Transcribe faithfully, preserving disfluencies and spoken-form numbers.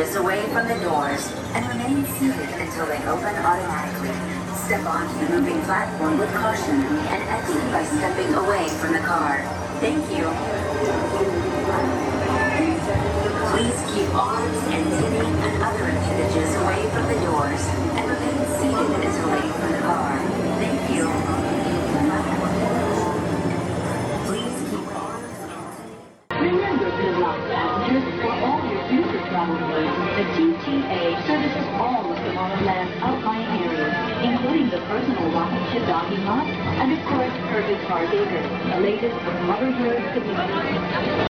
appendages away from the doors and remain seated until they open automatically. Step onto the moving platform with caution and exit by stepping away from the car. Thank you. Please keep arms and titty and other appendages away from the doors and remain seated until they open the car. Thank you. Please keep arms and titty. Remember, Pinlock passengers, for all your future travel needs, the T T A services all of Tomorrowland's outlying areas, including the personal rocket ship docking lot and, of course, Kirby Park Acres, the latest of Mother Bird community.